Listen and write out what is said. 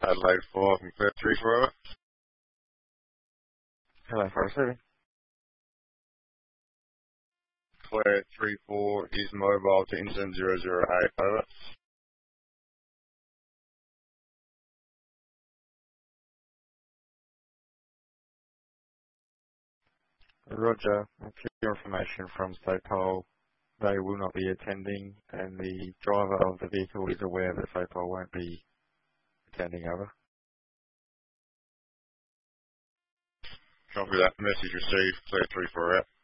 Adelaide 4 from Clear 3 over. Hello, for receiving. Clear 3-4 is mobile to incident 008, over. Roger. Clear information from SAPOL. They will not be attending, and the driver of the vehicle is aware that SAPOL won't be attending, over. Copy that. Message received. Clear 3-4 out.